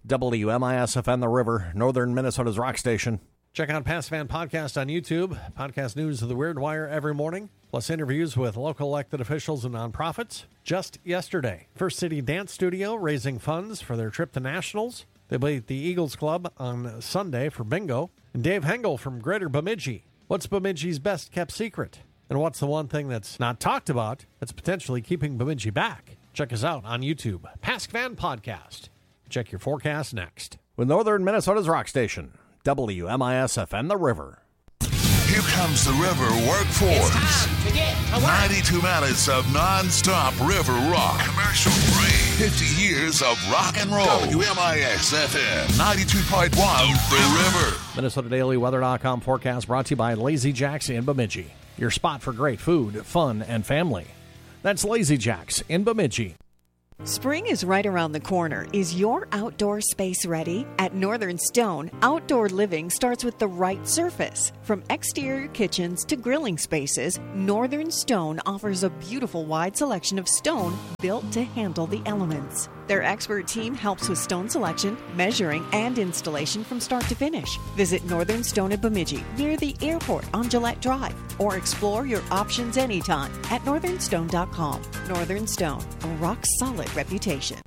WMISFN The River, northern Minnesota's rock station. Check out Past Fan Podcast on YouTube. Podcast news of the Weird Wire every morning, plus interviews with local elected officials and nonprofits. Just yesterday, First City Dance Studio raising funds for their trip to nationals. They played at the Eagles Club on Sunday for bingo. And Dave Hengel from Greater Bemidji. What's Bemidji's best kept secret? And what's the one thing that's not talked about that's potentially keeping Bemidji back? Check us out on YouTube. Past Fan Podcast. Check your forecast next. With northern Minnesota's rock station, WMISFN The River. Here comes the River Workforce. 92 minutes of non-stop river rock. Commercial free. 50 years of rock and roll. WMIS-FM 92.1 The River. MinnesotaDailyWeather.com forecast brought to you by Lazy Jacks in Bemidji. Your spot for great food, fun, and family. That's Lazy Jacks in Bemidji. Spring is right around the corner. Is your outdoor space ready? At Northern Stone, outdoor living starts with the right surface. From exterior kitchens to grilling spaces, Northern Stone offers a beautiful wide selection of stone built to handle the elements. Their expert team helps with stone selection, measuring, and installation from start to finish. Visit Northern Stone at Bemidji, near the airport on Gillette Drive, or explore your options anytime at northernstone.com. Northern Stone, a rock-solid reputation.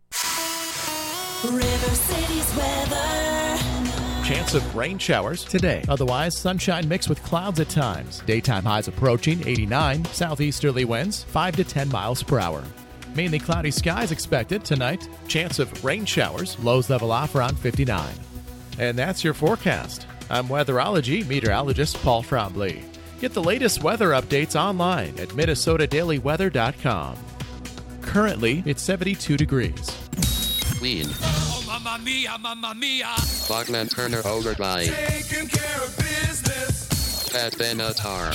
River City's weather. Chance of rain showers today. Otherwise, sunshine mixed with clouds at times. Daytime highs approaching 89. Southeasterly winds 5 to 10 miles per hour. Mainly cloudy skies expected tonight. Chance of rain showers. Lows level off around 59. And that's your forecast. I'm weatherology meteorologist Paul Trombley. Get the latest weather updates online at MinnesotaDailyWeather.com. Currently, it's 72 degrees. Queen. Oh, mamma mia, mamma mia. Bachman Turner Overdrive. Taking care of business. Pat Benatar.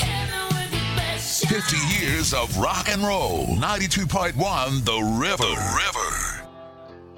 50 years of rock and roll. 92.1 The River.